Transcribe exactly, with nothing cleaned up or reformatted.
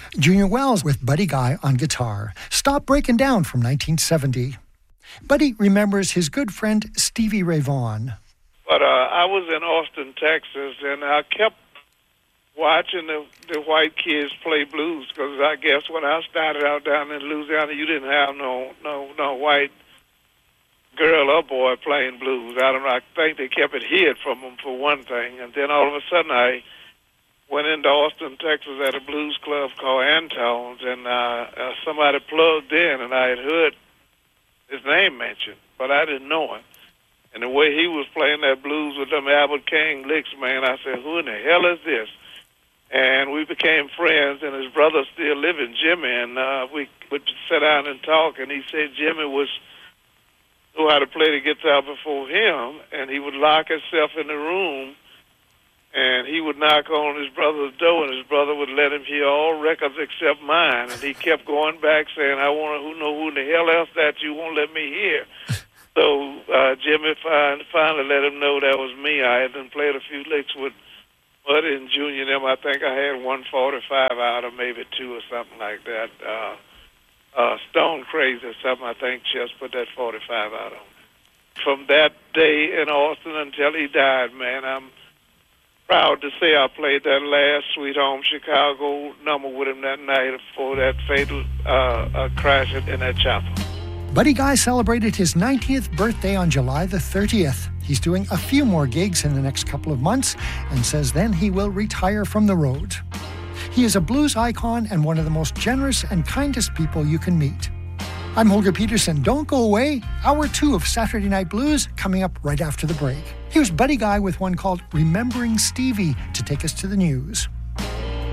Junior Wells with Buddy Guy on guitar. Stop Breaking Down from nineteen seventy. Buddy remembers his good friend Stevie Ray Vaughan. But uh, I was in Austin, Texas, and I kept watching the, the white kids play blues because I guess when I started out down in Louisiana, you didn't have no no no white girl or boy playing blues. I don't know. I think they kept it hid from them for one thing. And then all of a sudden, I went into Austin, Texas, at a blues club called Antone's, and uh, uh, somebody plugged in, and I had heard his name mentioned, but I didn't know him. And the way he was playing that blues with them Albert King licks, man, I said, who in the hell is this? And we became friends, and his brother still living, Jimmy, and uh, we would sit down and talk, and he said Jimmy was knew how to play the guitar before him, and he would lock himself in the room, and he would knock on his brother's door, and his brother would let him hear all records except mine, and he kept going back saying, I want to know who in the hell else that you won't let me hear. So uh, Jimmy fin- finally let him know that was me. I had done played a few licks with Buddy and Junior and them. I think I had one forty-five out of maybe two or something like that. Uh, uh, Stone Crazy or something, I think, just put that forty-five out on. From that day in Austin until he died, man, I'm proud to say I played that last Sweet Home Chicago number with him that night before that fatal uh, uh, crash in that chapel. Buddy Guy celebrated his ninetieth birthday on July the thirtieth. He's doing a few more gigs in the next couple of months and says then he will retire from the road. He is a blues icon and one of the most generous and kindest people you can meet. I'm Holger Peterson. Don't go away. Hour two of Saturday Night Blues coming up right after the break. Here's Buddy Guy with one called Remembering Stevie to take us to the news.